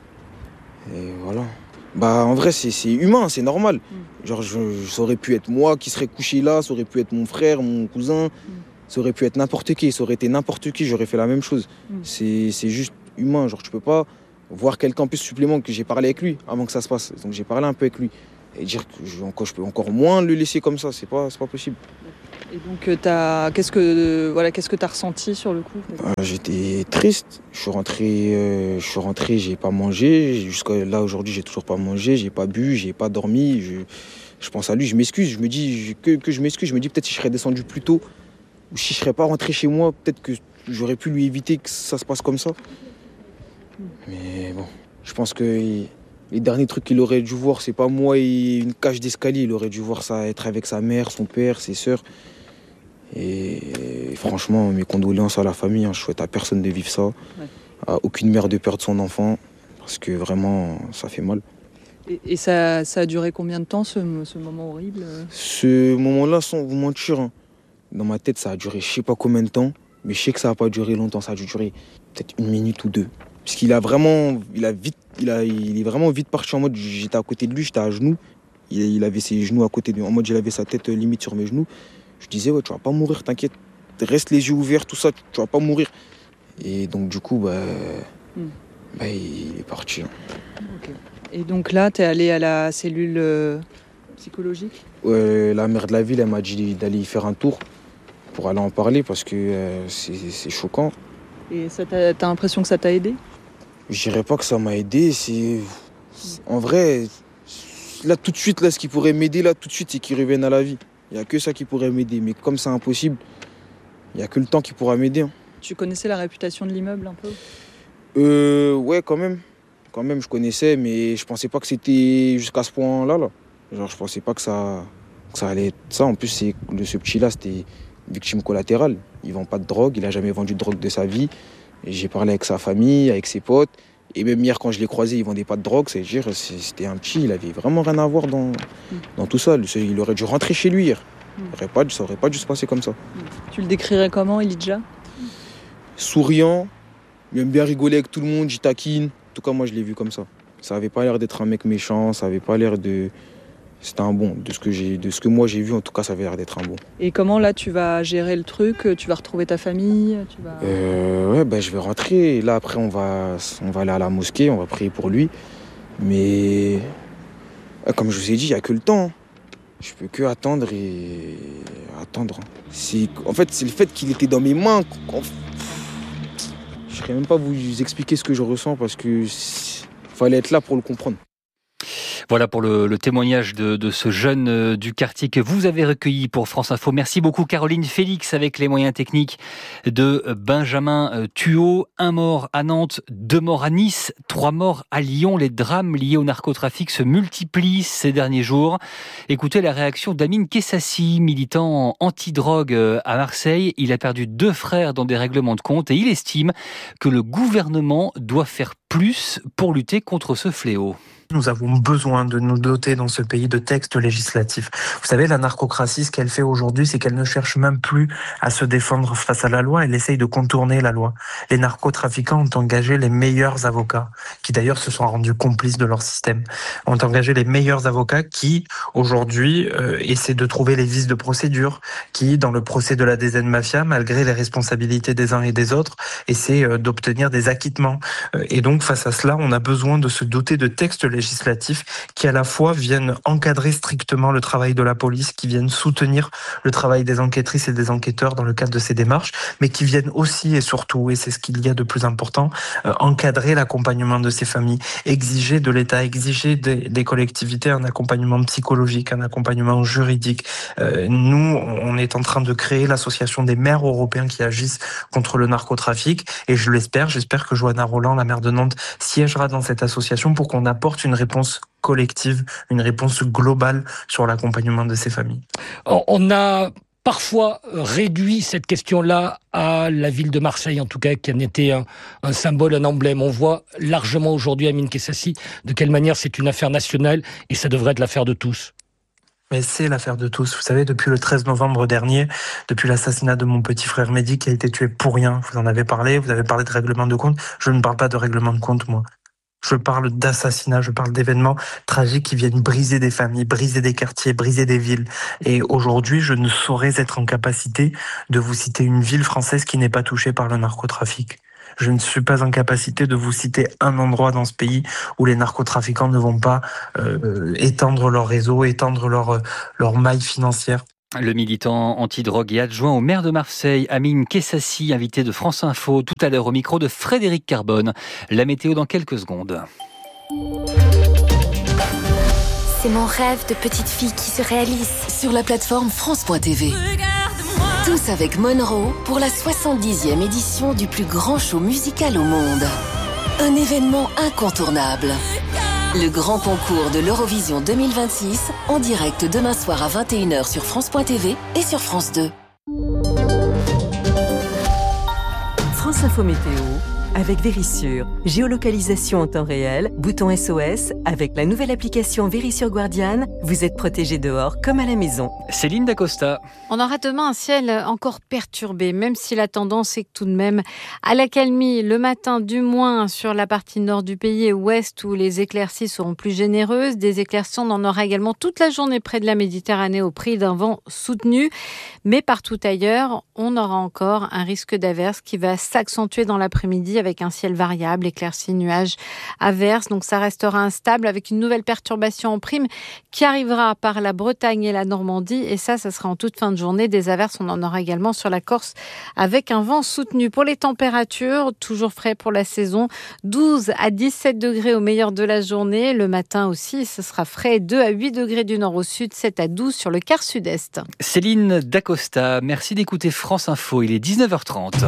Speaker 22: voilà. Bah, en vrai, c'est humain, c'est normal. Genre, ça aurait pu être moi qui serais couché là, ça aurait pu être mon frère, mon cousin, ça aurait pu être n'importe qui, ça aurait été n'importe qui, j'aurais fait la même chose. C'est juste humain, genre, tu peux pas voir quelqu'un en plus supplément que j'ai parlé avec lui avant que ça se passe. Donc, j'ai parlé un peu avec lui. Et dire que je peux encore moins le laisser comme ça, c'est pas possible.
Speaker 21: Et donc, qu'est-ce que tu as ressenti sur le coup ?
Speaker 22: J'étais triste. Je suis rentré, j'ai pas mangé. Jusqu'à là, aujourd'hui, j'ai toujours pas mangé, j'ai pas bu, j'ai pas dormi. Je pense à lui, je m'excuse. Je me dis que je m'excuse. Je me dis peut-être si je serais descendu plus tôt ou si je serais pas rentré chez moi, peut-être que j'aurais pu lui éviter que ça se passe comme ça. Mais bon, je pense que les derniers trucs qu'il aurait dû voir, c'est pas moi et une cage d'escalier. Il aurait dû voir ça, être avec sa mère, son père, ses sœurs. Et franchement, mes condoléances à la famille. Je souhaite à personne de vivre ça. À aucune mère de perdre son enfant. Parce que vraiment, ça fait mal.
Speaker 21: Et ça a duré combien de temps, ce moment horrible ?
Speaker 22: Ce moment-là, sans vous mentir, dans ma tête, ça a duré je sais pas combien de temps. Mais je sais que ça n'a pas duré longtemps. Ça a dû durer peut-être 1 minute ou 2. Parce qu'il est vraiment vite parti en mode, j'étais à côté de lui, j'étais à genoux. Il avait ses genoux à côté de lui, en mode il avait sa tête limite sur mes genoux. Je disais, ouais, tu vas pas mourir, t'inquiète. Reste les yeux ouverts, tout ça, tu vas pas mourir. Et donc du coup, il est parti.
Speaker 21: Okay. Et donc là, t'es allé à la cellule psychologique ?
Speaker 22: La maire de la ville, elle m'a dit d'aller y faire un tour pour aller en parler parce que c'est choquant.
Speaker 21: Et t'as l'impression que ça t'a aidé ?
Speaker 22: Je dirais pas que ça m'a aidé, en vrai, là tout de suite, là, ce qui pourrait m'aider, là tout de suite, c'est qu'il revienne à la vie. Il n'y a que ça qui pourrait m'aider, mais comme c'est impossible, il n'y a que le temps qui pourra m'aider.
Speaker 21: Tu connaissais la réputation de l'immeuble un peu ?
Speaker 22: Ouais, quand même. Quand même, je connaissais, mais je pensais pas que c'était jusqu'à ce point-là. Là. Genre, je pensais pas que ça allait être ça. En plus, ce petit-là, c'était victime collatérale. Il vend pas de drogue, il a jamais vendu de drogue de sa vie. Et j'ai parlé avec sa famille, avec ses potes. Et même hier, quand je l'ai croisé, il vendait pas de drogue. C'est-à-dire, c'était un petit, il avait vraiment rien à voir dans tout ça. Il aurait dû rentrer chez lui hier. Ça aurait pas dû se passer comme ça.
Speaker 21: Tu le décrirais comment, Elijah ?
Speaker 22: Souriant, il aime bien rigoler avec tout le monde, il taquine. En tout cas, moi, je l'ai vu comme ça. Ça avait pas l'air d'être un mec méchant, ça avait pas l'air de... c'était un bon. De ce que moi j'ai vu, en tout cas, ça avait l'air d'être un bon.
Speaker 21: Et comment là tu vas gérer le truc? Tu vas retrouver ta famille?
Speaker 22: Je vais rentrer. Là, après, on va aller à la mosquée, on va prier pour lui. Mais comme je vous ai dit, il n'y a que le temps. Je peux que attendre et attendre. En fait, c'est le fait qu'il était dans mes mains. Je ne saurais même pas vous expliquer ce que je ressens parce que fallait être là pour le comprendre.
Speaker 1: Voilà pour le témoignage de ce jeune du quartier que vous avez recueilli pour France Info. Merci beaucoup Caroline Félix avec les moyens techniques de Benjamin Thuot. 1 mort à Nantes, 2 morts à Nice, 3 morts à Lyon. Les drames liés au narcotrafic se multiplient ces derniers jours. Écoutez la réaction d'Amine Kessassi, militant anti-drogue à Marseille. Il a perdu 2 frères dans des règlements de compte et il estime que le gouvernement doit faire plus pour lutter contre ce fléau.
Speaker 3: Nous avons besoin de nous doter dans ce pays de textes législatifs. Vous savez, la narcocratie, ce qu'elle fait aujourd'hui, c'est qu'elle ne cherche même plus à se défendre face à la loi, elle essaye de contourner la loi. Les narcotrafiquants ont engagé les meilleurs avocats, qui d'ailleurs se sont rendus complices de leur système, ont engagé les meilleurs avocats qui, aujourd'hui, essaient de trouver les vices de procédure, qui, dans le procès de la DZ Mafia, malgré les responsabilités des uns et des autres, essaient d'obtenir des acquittements. Et donc, face à cela, on a besoin de se doter de textes législatifs qui à la fois viennent encadrer strictement le travail de la police, qui viennent soutenir le travail des enquêtrices et des enquêteurs dans le cadre de ces démarches, mais qui viennent aussi et surtout, et c'est ce qu'il y a de plus important, encadrer l'accompagnement de ces familles, exiger de l'État, exiger des collectivités un accompagnement psychologique, un accompagnement juridique. Nous, on est en train de créer l'association des maires européens qui agissent contre le narcotrafic et j'espère que Johanna Roland, la maire de Nantes, siégera dans cette association pour qu'on apporte une réponse collective, une réponse globale sur l'accompagnement de ces familles.
Speaker 4: On a parfois réduit cette question-là à la ville de Marseille, en tout cas, qui en était un symbole, un emblème. On voit largement aujourd'hui, Amine Kessassi, de quelle manière c'est une affaire nationale et ça devrait être l'affaire de tous.
Speaker 3: Mais c'est l'affaire de tous. Vous savez, depuis le 13 novembre dernier, depuis l'assassinat de mon petit frère Mehdi qui a été tué pour rien, vous en avez parlé, vous avez parlé de règlement de compte. Je ne parle pas de règlement de compte, moi. Je parle d'assassinats, je parle d'événements tragiques qui viennent briser des familles, briser des quartiers, briser des villes. Et aujourd'hui, je ne saurais être en capacité de vous citer une ville française qui n'est pas touchée par le narcotrafic. Je ne suis pas en capacité de vous citer un endroit dans ce pays où les narcotrafiquants ne vont pas étendre leur réseau, étendre leur maille financière.
Speaker 1: Le militant anti-drogue et adjoint au maire de Marseille, Amine Kessassi, invité de France Info tout à l'heure au micro de Frédéric Carbone. La météo dans quelques secondes.
Speaker 19: C'est mon rêve de petite fille qui se réalise sur la plateforme France.tv. Tous avec Monroe pour la 70e édition du plus grand show musical au monde. Un événement incontournable. Le grand concours de l'Eurovision 2026 en direct demain soir à 21h sur France.tv et sur France 2.
Speaker 5: France Info Météo avec Vérissure. Géolocalisation en temps réel, bouton SOS. Avec la nouvelle application Vérissure Guardian, vous êtes protégé dehors comme à la maison.
Speaker 1: Céline Dacosta.
Speaker 6: On aura demain un ciel encore perturbé, même si la tendance est tout de même à l'accalmie. Le matin, du moins sur la partie nord du pays et ouest où les éclaircies seront plus généreuses. Des éclaircies, on en aura également toute la journée près de la Méditerranée au prix d'un vent soutenu. Mais partout ailleurs, on aura encore un risque d'averse qui va s'accentuer dans l'après-midi avec un ciel variable, éclaircies, nuages, averses. Donc ça restera instable avec une nouvelle perturbation en prime qui arrivera par la Bretagne et la Normandie. Et ça sera en toute fin de journée. Des averses, on en aura également sur la Corse avec un vent soutenu. Pour les températures, toujours frais pour la saison, 12 à 17 degrés au meilleur de la journée. Le matin aussi, ce sera frais, 2 à 8 degrés du nord au sud, 7 à 12 sur le quart sud-est.
Speaker 1: Céline Dacosta, merci d'écouter France Info. Il est 19h30.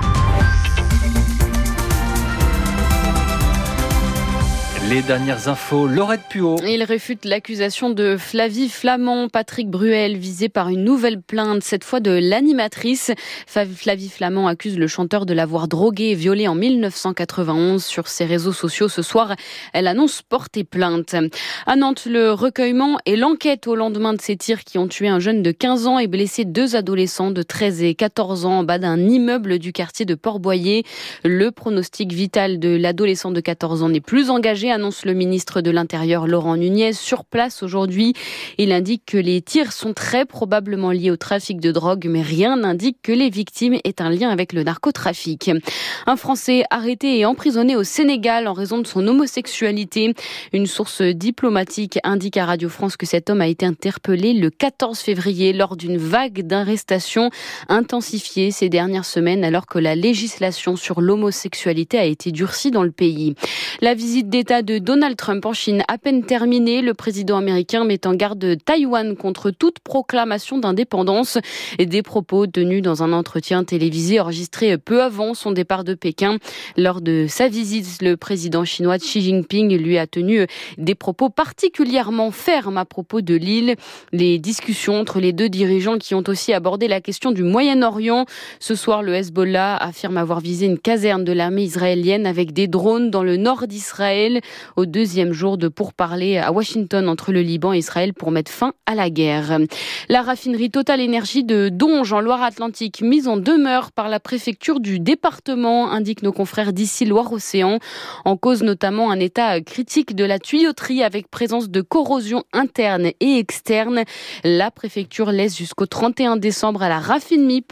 Speaker 1: Les dernières infos, Laurette Puot.
Speaker 20: Il réfute l'accusation de Flavie Flament, Patrick Bruel, visé par une nouvelle plainte, cette fois de l'animatrice. Flavie Flament accuse le chanteur de l'avoir drogué et violé en 1991. Sur ses réseaux sociaux ce soir, elle annonce porter plainte. À Nantes, le recueillement et l'enquête au lendemain de ces tirs qui ont tué un jeune de 15 ans et blessé 2 adolescents de 13 et 14 ans en bas d'un immeuble du quartier de Port-Boyer. Le pronostic vital de l'adolescent de 14 ans n'est plus engagé à annonce le ministre de l'Intérieur Laurent Nunez. Sur place aujourd'hui, il indique que les tirs sont très probablement liés au trafic de drogue, mais rien n'indique que les victimes aient un lien avec le narcotrafic. Un Français arrêté et emprisonné au Sénégal en raison de son homosexualité. Une source diplomatique indique à Radio France que cet homme a été interpellé le 14 février lors d'une vague d'arrestations intensifiée ces dernières semaines alors que la législation sur l'homosexualité a été durcie dans le pays. La visite d'État de Donald Trump en Chine à peine terminée, le président américain met en garde Taïwan contre toute proclamation d'indépendance et des propos tenus dans un entretien télévisé enregistré peu avant son départ de Pékin. Lors de sa visite, le président chinois Xi Jinping lui a tenu des propos particulièrement fermes à propos de l'île. Les discussions entre les deux dirigeants qui ont aussi abordé la question du Moyen-Orient. Ce soir, le Hezbollah affirme avoir visé une caserne de l'armée israélienne avec des drones dans le nord d'Israël au deuxième jour de pourparlers à Washington entre le Liban et Israël pour mettre fin à la guerre. La raffinerie Total Énergie de Donge en Loire-Atlantique mise en demeure par la préfecture du département, indiquent nos confrères d'ici Loire-Océan. En cause notamment un état critique de la tuyauterie avec présence de corrosion interne et externe. La préfecture laisse jusqu'au 31 décembre à la raffinerie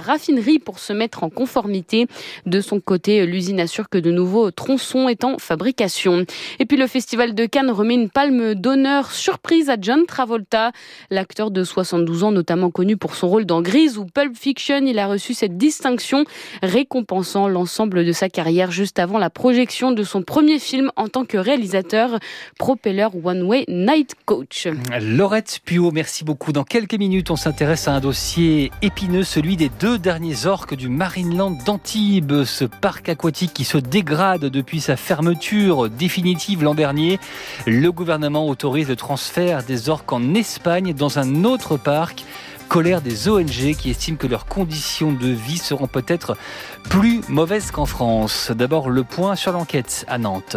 Speaker 20: pour se mettre en conformité. De son côté, l'usine assure que de nouveaux tronçons est en fabrication. Et puis le Festival de Cannes remet une palme d'honneur surprise à John Travolta. L'acteur de 72 ans, notamment connu pour son rôle dans Grease ou Pulp Fiction, il a reçu cette distinction récompensant l'ensemble de sa carrière juste avant la projection de son premier film en tant que réalisateur, Propeller One Way Night Coach.
Speaker 1: Laurette Puot, merci beaucoup. Dans quelques minutes, on s'intéresse à un dossier épineux, celui des 2 derniers orques du Marineland d'Antibes, ce parc aquatique qui se dégrade depuis sa fermeture définitive l'an dernier. Le gouvernement autorise le transfert des orques en Espagne dans un autre parc. Colère des ONG qui estiment que leurs conditions de vie seront peut-être plus mauvaises qu'en France. D'abord, le point sur l'enquête à Nantes.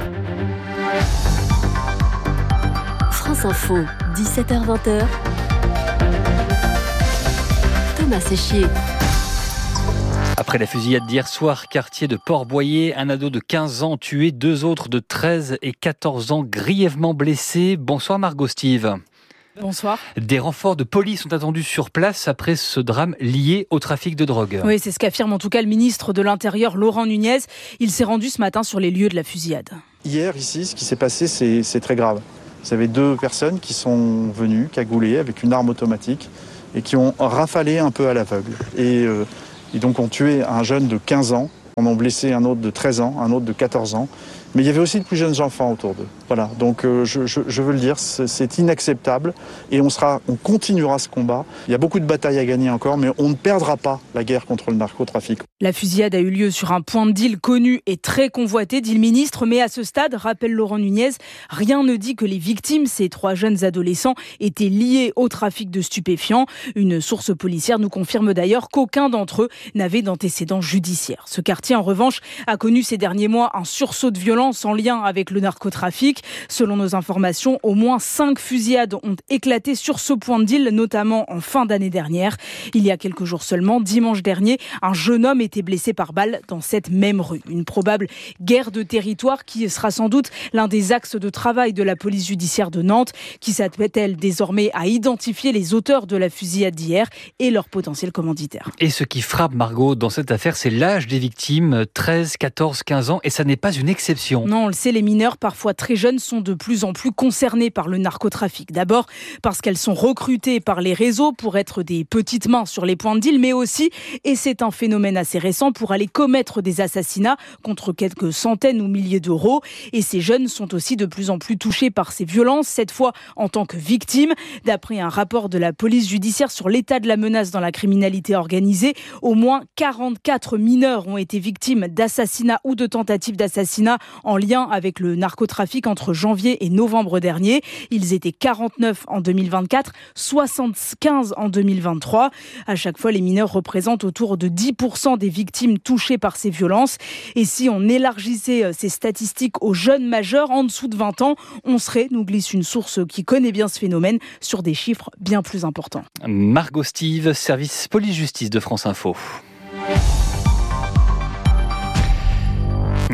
Speaker 19: France Info, 17h-20h. Thomas Séchier.
Speaker 1: Après la fusillade d'hier soir, quartier de Port-Boyer, un ado de 15 ans tué, 2 autres de 13 et 14 ans grièvement blessés. Bonsoir Margot Steve.
Speaker 8: Bonsoir.
Speaker 1: Des renforts de police sont attendus sur place après ce drame lié au trafic de drogue.
Speaker 8: Oui, c'est ce qu'affirme en tout cas le ministre de l'Intérieur, Laurent Nunez. Il s'est rendu ce matin sur les lieux de la fusillade.
Speaker 9: Hier, ici, ce qui s'est passé, c'est très grave. Vous avez 2 personnes qui sont venues cagoulées avec une arme automatique et qui ont rafalé un peu à l'aveugle. Et donc ont tué un jeune de 15 ans, en ont blessé un autre de 13 ans, un autre de 14 ans. Mais il y avait aussi de plus jeunes enfants autour d'eux. Voilà, donc je veux le dire, c'est inacceptable et on continuera ce combat. Il y a beaucoup de batailles à gagner encore, mais on ne perdra pas la guerre contre le narcotrafic.
Speaker 8: La fusillade a eu lieu sur un point de deal connu et très convoité, dit le ministre, mais à ce stade, rappelle Laurent Nunez, rien ne dit que les victimes, ces 3 jeunes adolescents, étaient liés au trafic de stupéfiants. Une source policière nous confirme d'ailleurs qu'aucun d'entre eux n'avait d'antécédents judiciaires. Ce quartier, en revanche, a connu ces derniers mois un sursaut de violence en lien avec le narcotrafic. Selon nos informations, au moins 5 fusillades ont éclaté sur ce point de deal, notamment en fin d'année dernière. Il y a quelques jours seulement, dimanche dernier, un jeune homme était blessé par balle dans cette même rue. Une probable guerre de territoire qui sera sans doute l'un des axes de travail de la police judiciaire de Nantes, qui s'attelle désormais à identifier les auteurs de la fusillade d'hier et leurs potentiels commanditaires.
Speaker 1: Et ce qui frappe Margot dans cette affaire, c'est l'âge des victimes, 13, 14, 15 ans, et ça n'est pas une exception.
Speaker 8: Non, on le sait, les mineurs, parfois très jeunes, sont de plus en plus concernés par le narcotrafic. D'abord parce qu'elles sont recrutées par les réseaux pour être des petites mains sur les points de deal, mais aussi, et c'est un phénomène assez récent, pour aller commettre des assassinats contre quelques centaines ou milliers d'euros. Et ces jeunes sont aussi de plus en plus touchés par ces violences, cette fois en tant que victimes. D'après un rapport de la police judiciaire sur l'état de la menace dans la criminalité organisée, au moins 44 mineurs ont été victimes d'assassinats ou de tentatives d'assassinat en lien avec le narcotrafic entre janvier et novembre dernier. Ils étaient 49 en 2024, 75 en 2023. À chaque fois, les mineurs représentent autour de 10% des victimes touchées par ces violences. Et si on élargissait ces statistiques aux jeunes majeurs en dessous de 20 ans, on serait, nous glisse une source qui connaît bien ce phénomène, sur des chiffres bien plus importants.
Speaker 1: Margot Steve, service police-justice de France Info.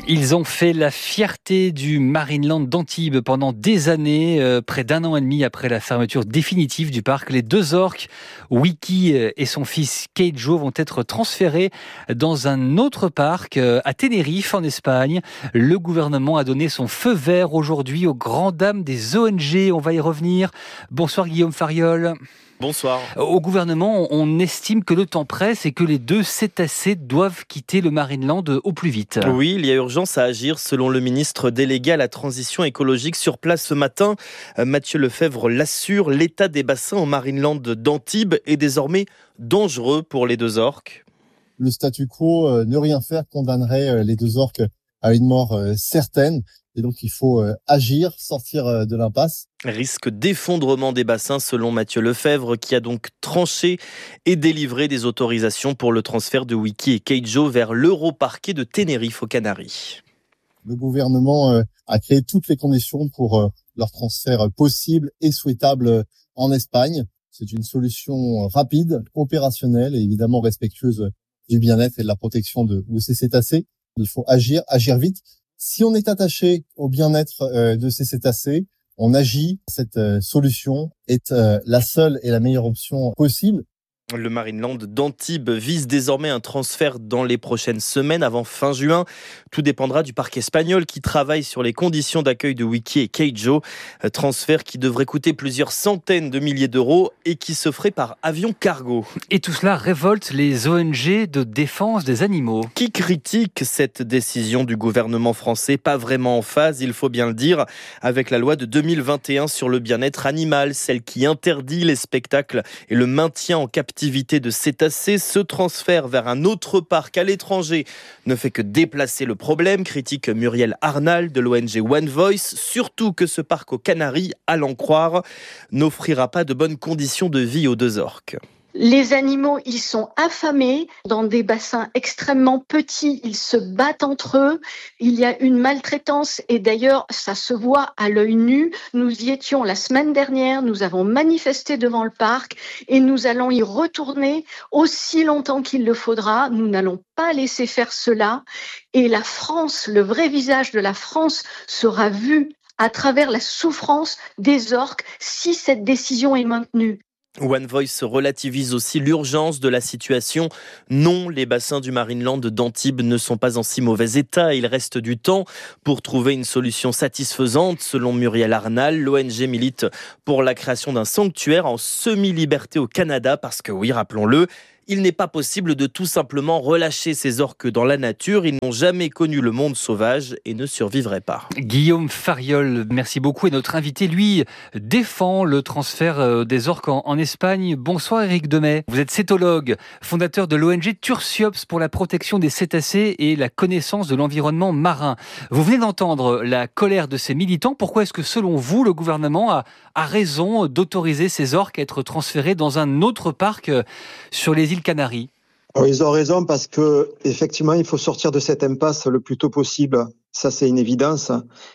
Speaker 1: Ils ont fait la fierté du Marineland d'Antibes pendant des années, près d'1 an et demi après la fermeture définitive du parc. Les 2 orques, Wiki et son fils Keijo, vont être transférés dans un autre parc à Tenerife en Espagne. Le gouvernement a donné son feu vert aujourd'hui aux grandes dames des ONG. On va y revenir. Bonsoir Guillaume Fariol.
Speaker 2: Bonsoir.
Speaker 1: Au gouvernement, on estime que le temps presse et que les 2 cétacés doivent quitter le Marineland au plus vite.
Speaker 2: Oui, il y a urgence à agir selon le ministre délégué à la transition écologique sur place ce matin. Mathieu Lefebvre l'assure, l'état des bassins au Marineland d'Antibes est désormais dangereux pour les 2 orques.
Speaker 10: Le statu quo, ne rien faire, condamnerait les 2 orques à une mort certaine. Et donc, il faut agir, sortir de l'impasse.
Speaker 2: Risque d'effondrement des bassins selon Mathieu Lefebvre, qui a donc tranché et délivré des autorisations pour le transfert de Wiki et Keijo vers l'Europarquet de Tenerife aux Canaries.
Speaker 10: Le gouvernement a créé toutes les conditions pour leur transfert possible et souhaitable en Espagne. C'est une solution rapide, opérationnelle et évidemment respectueuse du bien-être et de la protection de ces cétacés. Il faut agir vite. Si on est attaché au bien-être de ces cétacés, on agit. Cette solution est la seule et la meilleure option possible.
Speaker 2: Le Marineland d'Antibes vise désormais un transfert dans les prochaines semaines, avant fin juin. Tout dépendra du parc espagnol qui travaille sur les conditions d'accueil de Wiki et Keijo. Transfert qui devrait coûter plusieurs centaines de milliers d'euros et qui se ferait par avion cargo.
Speaker 1: Et tout cela révolte les ONG de défense des animaux.
Speaker 2: Qui critiquent cette décision du gouvernement français, pas vraiment en phase, il faut bien le dire, avec la loi de 2021 sur le bien-être animal, celle qui interdit les spectacles et le maintien en captivité de cétacés. Ce transfert vers un autre parc à l'étranger ne fait que déplacer le problème, critique Muriel Arnal de l'ONG One Voice, surtout que ce parc aux Canaries, à l'en croire, n'offrira pas de bonnes conditions de vie aux 2 orques.
Speaker 23: Les animaux, ils sont affamés dans des bassins extrêmement petits, ils se battent entre eux, il y a une maltraitance et d'ailleurs ça se voit à l'œil nu. Nous y étions la semaine dernière, nous avons manifesté devant le parc et nous allons y retourner aussi longtemps qu'il le faudra. Nous n'allons pas laisser faire cela et la France, le vrai visage de la France sera vu à travers la souffrance des orques si cette décision est maintenue.
Speaker 2: One Voice relativise aussi l'urgence de la situation. Non, les bassins du Marineland d'Antibes ne sont pas en si mauvais état. Il reste du temps pour trouver une solution satisfaisante. Selon Muriel Arnal, l'ONG milite pour la création d'un sanctuaire en semi-liberté au Canada parce que oui, rappelons-le, il n'est pas possible de tout simplement relâcher ces orques dans la nature. Ils n'ont jamais connu le monde sauvage et ne survivraient pas.
Speaker 1: Guillaume Fariol, merci beaucoup. Et notre invité, lui, défend le transfert des orques en Espagne. Bonsoir Éric Demey. Vous êtes cétologue, fondateur de l'ONG Tursiops pour la protection des cétacés et la connaissance de l'environnement marin. Vous venez d'entendre la colère de ces militants. Pourquoi est-ce que, selon vous, le gouvernement a raison d'autoriser ces orques à être transférés dans un autre parc sur les îles Canaries?
Speaker 24: Alors, ils ont raison parce que effectivement, il faut sortir de cette impasse le plus tôt possible. Ça, c'est une évidence.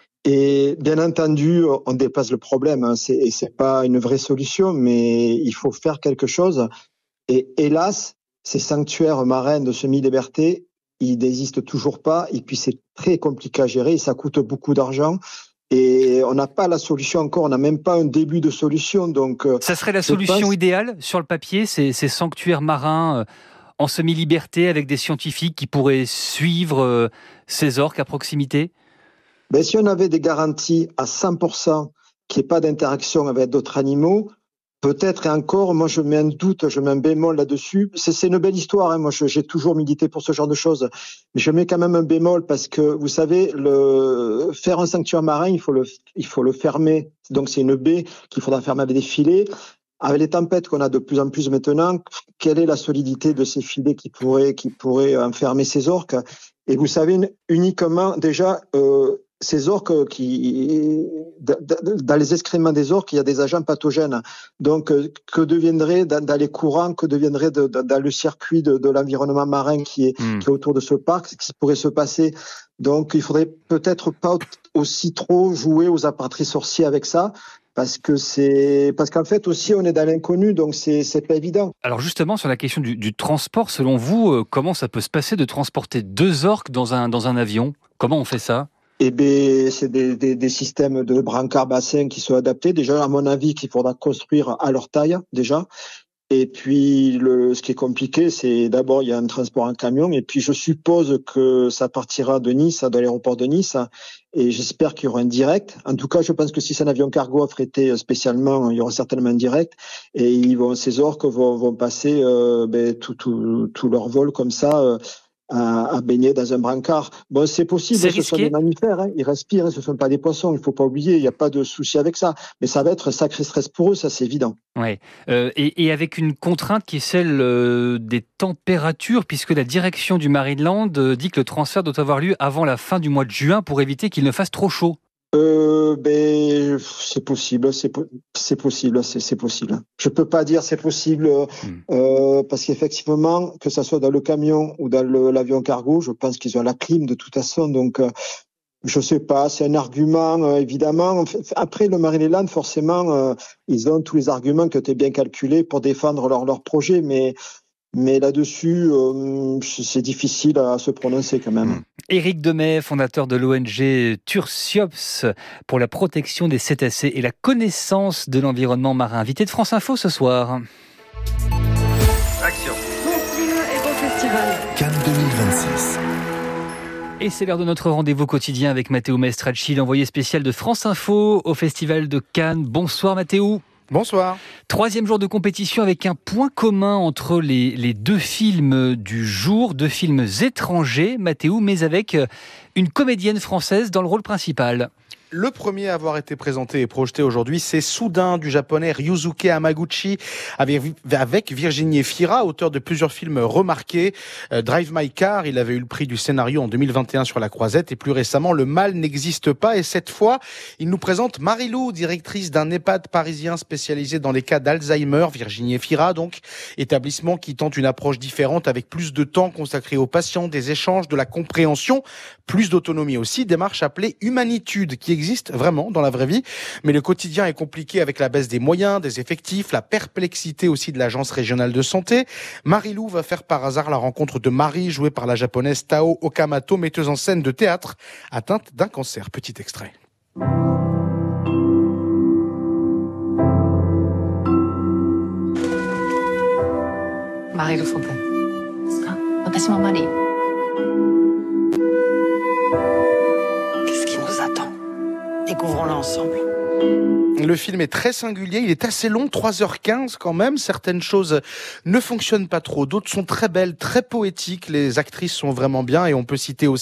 Speaker 24: Et bien entendu, on déplace le problème. C'est pas une vraie solution, mais il faut faire quelque chose. Et hélas, ces sanctuaires marins de semi-liberté, ils n'existent toujours pas. Et puis, c'est très compliqué à gérer. Et ça coûte beaucoup d'argent. Et on n'a pas la solution encore, on n'a même pas un début de solution. Donc,
Speaker 1: ça serait la solution idéale sur le papier, ces sanctuaires marins en semi-liberté avec des scientifiques qui pourraient suivre ces orques à proximité?
Speaker 24: Ben, si on avait des garanties à 100% qu'il n'y ait pas d'interaction avec d'autres animaux, peut-être et encore, moi je mets un doute, je mets un bémol là-dessus. C'est une belle histoire, hein. Moi j'ai toujours milité pour ce genre de choses, mais je mets quand même un bémol parce que vous savez, faire un sanctuaire marin, il faut le fermer. Donc c'est une baie qu'il faudra fermer avec des filets. Avec les tempêtes qu'on a de plus en plus maintenant, quelle est la solidité de ces filets qui pourraient enfermer ces orques? Et vous savez uniquement déjà ces orques dans les excréments des orques, il y a des agents pathogènes. Donc, que deviendrait dans les courants, que deviendrait dans le circuit de l'environnement marin qui est autour de ce parc, ce qui pourrait se passer? Donc, il faudrait peut-être pas aussi trop jouer aux appâtés sorciers avec ça. Parce qu'en fait aussi on est dans l'inconnu, donc c'est pas évident.
Speaker 1: Alors justement sur la question du transport, selon vous, comment ça peut se passer de transporter 2 orques dans un avion? Comment on fait ça ?
Speaker 24: Eh bien, c'est des systèmes de brancard bassin qui sont adaptés. Déjà, à mon avis, qu'il faudra construire à leur taille, déjà. Et puis, ce qui est compliqué, c'est d'abord, il y a un transport en camion. Et puis, je suppose que ça partira de Nice, de l'aéroport de Nice. Et j'espère qu'il y aura un direct. En tout cas, je pense que si c'est un avion cargo affrété spécialement, il y aura certainement un direct. Et ces orques vont passer tout leur vol comme ça, à baigner dans un brancard. Bon, c'est possible, ce sont des mammifères, hein, ils respirent, ce ne sont pas des poissons, il ne faut pas oublier, il n'y a pas de souci avec ça. Mais ça va être un sacré stress pour eux, ça c'est évident.
Speaker 1: Ouais. Et avec une contrainte qui est celle des températures, puisque la direction du Maryland dit que le transfert doit avoir lieu avant la fin du mois de juin pour éviter qu'il ne fasse trop chaud.
Speaker 24: C'est possible. Je peux pas dire c'est possible parce qu'effectivement, que ça soit dans le camion ou dans l'avion cargo, je pense qu'ils ont la clim de toute façon. Donc, je sais pas, c'est un argument évidemment. Après le Maryland, forcément, ils ont tous les arguments qui ont été bien calculés pour défendre leur projet, mais là-dessus, c'est difficile à se prononcer quand même.
Speaker 1: Éric Demey, fondateur de l'ONG Tursiops pour la protection des cétacés et la connaissance de l'environnement marin. Invité de France Info ce soir.
Speaker 16: Action. Cannes 2026.
Speaker 1: Et c'est l'heure de notre rendez-vous quotidien avec Matteo Maestracci, l'envoyé spécial de France Info au Festival de Cannes. Bonsoir Matteo.
Speaker 11: Bonsoir.
Speaker 1: 3e jour de compétition avec un point commun entre les deux films du jour, deux films étrangers, Matteo, mais avec une comédienne française dans le rôle principal.
Speaker 11: Le premier à avoir été présenté et projeté aujourd'hui, c'est Soudain du japonais Ryusuke Hamaguchi avec Virginie Efira, auteur de plusieurs films remarqués. Drive My Car, il avait eu le prix du scénario en 2021 sur La Croisette et plus récemment Le Mal n'existe pas. Et cette fois, il nous présente Marie-Lou, directrice d'un EHPAD parisien spécialisé dans les cas d'Alzheimer. Virginie Efira, donc, établissement qui tente une approche différente avec plus de temps consacré aux patients, des échanges, de la compréhension, plus d'autonomie aussi. Démarche appelée Humanitude qui existe vraiment dans la vraie vie, mais le quotidien est compliqué avec la baisse des moyens, des effectifs, la perplexité aussi de l'agence régionale de santé. Marie-Lou va faire par hasard la rencontre de Marie, jouée par la japonaise Tao Okamoto, metteuse en scène de théâtre, atteinte d'un cancer. Petit extrait.
Speaker 12: Marie-Lou Fontaine.私もマリー。Qu'est-ce qui nous attend? Découvrons-le ensemble.
Speaker 11: Le film est très singulier, il est assez long, 3h15 quand même. Certaines choses ne fonctionnent pas trop, d'autres sont très belles, très poétiques. Les actrices sont vraiment bien et on peut citer aussi